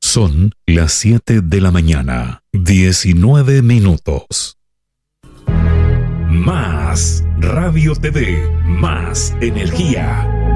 Son las 7 de la mañana, 19 minutos. Más Radio TV, más energía.